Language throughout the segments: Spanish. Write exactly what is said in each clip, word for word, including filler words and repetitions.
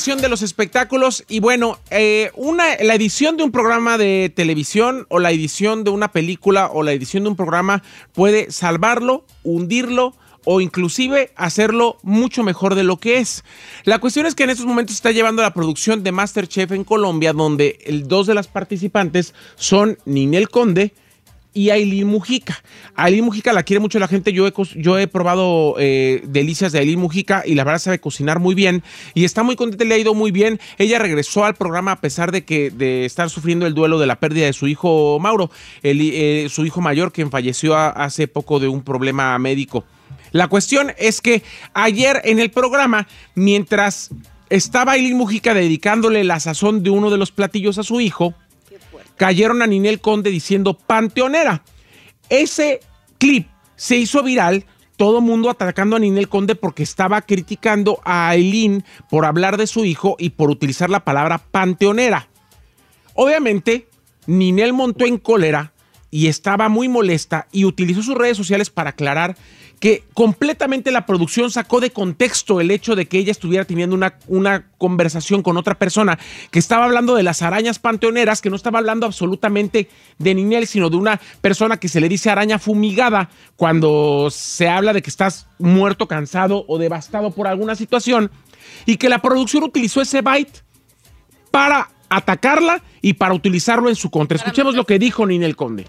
De los espectáculos y bueno, eh, una, la edición de un programa de televisión o la edición de una película o la edición de un programa puede salvarlo, hundirlo o inclusive hacerlo mucho mejor de lo que es. La cuestión es que en estos momentos se está llevando la producción de MasterChef en Colombia, donde el, dos de las participantes son Ninel Conde y Ailín Mujica. Ailín Mujica la quiere mucho la gente. Yo he, yo he probado eh, delicias de Ailín Mujica y la verdad sabe cocinar muy bien y está muy contenta, le ha ido muy bien. Ella regresó al programa a pesar de que de estar sufriendo el duelo de la pérdida de su hijo Mauro, el, eh, su hijo mayor, quien falleció a, hace poco de un problema médico. La cuestión es que ayer en el programa, mientras estaba Ailín Mujica dedicándole la sazón de uno de los platillos a su hijo, cayeron a Ninel Conde diciendo panteonera. Ese clip se hizo viral, todo mundo atacando a Ninel Conde porque estaba criticando a Ailín por hablar de su hijo y por utilizar la palabra panteonera. Obviamente, Ninel montó en cólera y estaba muy molesta y utilizó sus redes sociales para aclarar que completamente la producción sacó de contexto el hecho de que ella estuviera teniendo una, una conversación con otra persona que estaba hablando de las arañas panteoneras, que no estaba hablando absolutamente de Ninel, sino de una persona que se le dice araña fumigada cuando se habla de que estás muerto, cansado o devastado por alguna situación, y que la producción utilizó ese byte para atacarla y para utilizarlo en su contra. Escuchemos lo que dijo Ninel Conde.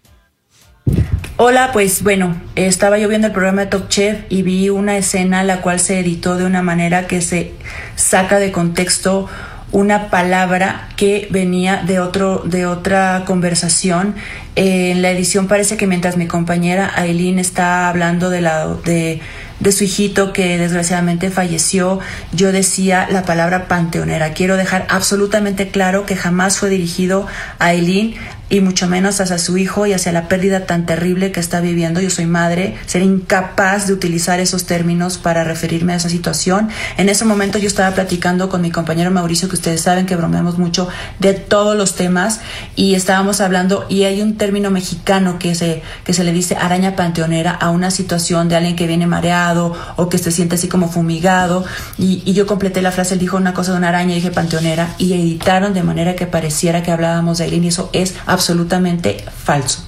Hola, pues bueno, estaba yo viendo el programa de Top Chef y vi una escena la cual se editó de una manera que se saca de contexto una palabra que venía de otro de otra conversación. Eh, en la edición parece que mientras mi compañera Ailín está hablando de la de de su hijito que desgraciadamente falleció, yo decía la palabra panteonera. Quiero dejar absolutamente claro que jamás fue dirigido a Ailín y mucho menos hacia su hijo y hacia la pérdida tan terrible que está viviendo. Yo soy madre, seré incapaz de utilizar esos términos para referirme a esa situación. En ese momento yo estaba platicando con mi compañero Mauricio, que ustedes saben que bromeamos mucho de todos los temas, y estábamos hablando, y hay un término mexicano que se, que se le dice araña panteonera a una situación de alguien que viene mareado o que se siente así como fumigado, y, y yo completé la frase. Él dijo una cosa de una araña y dije panteonera, y editaron de manera que pareciera que hablábamos de Ailín, y eso es absolutamente falso.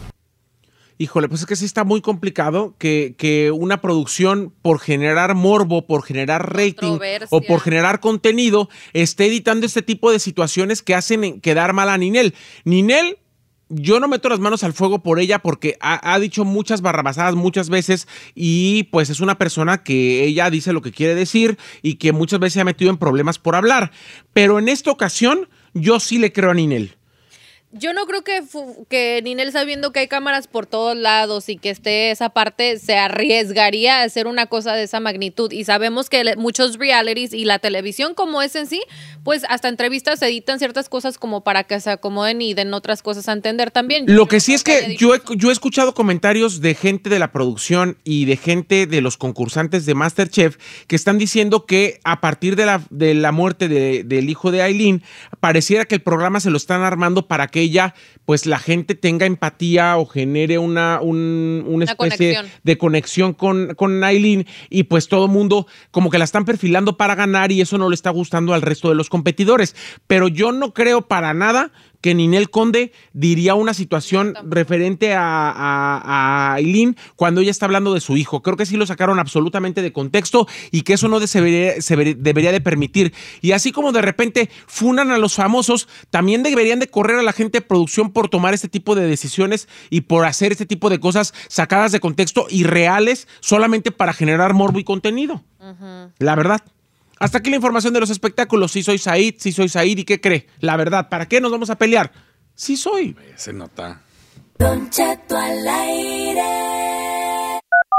Híjole, pues es que sí está muy complicado que, que una producción, por generar morbo, por generar rating o por generar contenido, esté editando este tipo de situaciones que hacen quedar mal a Ninel. Ninel, yo no meto las manos al fuego por ella porque ha, ha dicho muchas barrabasadas muchas veces, y pues es una persona que ella dice lo que quiere decir y que muchas veces se ha metido en problemas por hablar. Pero en esta ocasión yo sí le creo a Ninel. Yo no creo que, que Ninel, sabiendo que hay cámaras por todos lados y que esté esa parte, se arriesgaría a hacer una cosa de esa magnitud. Y sabemos que muchos realities y la televisión como es en sí, pues hasta entrevistas se editan ciertas cosas como para que se acomoden y den otras cosas a entender también. Lo que sí es que yo he, yo he escuchado comentarios de gente de la producción y de gente de los concursantes de MasterChef que están diciendo que a partir de la, de la muerte de, del hijo de Ailín, pareciera que el programa se lo están armando para que ella, pues la gente tenga empatía o genere una, un, una especie conexión. de conexión con, con Ailín, y pues todo el mundo como que la están perfilando para ganar, y eso no le está gustando al resto de los competidores. Pero yo no creo para nada que Ninel Conde diría una situación referente a, a, a Ailín cuando ella está hablando de su hijo. Creo que sí lo sacaron absolutamente de contexto y que eso no de, se, debería, se debería de permitir. Y así como de repente funan a los famosos, también deberían de correr a la gente de producción por tomar este tipo de decisiones y por hacer este tipo de cosas sacadas de contexto y reales solamente para generar morbo y contenido. Uh-huh. La verdad. Hasta aquí la información de los espectáculos. Sí soy Said, sí soy Said. ¿Y qué cree? La verdad, ¿para qué nos vamos a pelear? Sí soy. Se nota. Don Cheto al aire.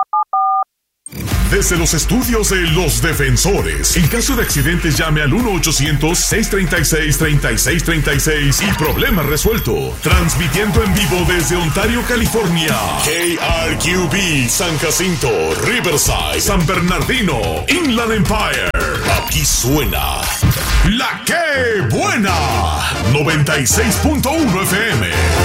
Desde los estudios de Los Defensores, en caso de accidentes llame al uno ochocientos, seiscientos treinta y seis, treinta y seis treinta y seis y problema resuelto. Transmitiendo en vivo desde Ontario, California. K R Q B, San Jacinto, Riverside, San Bernardino, Inland Empire. Aquí suena La Que Buena, noventa y seis punto uno F M.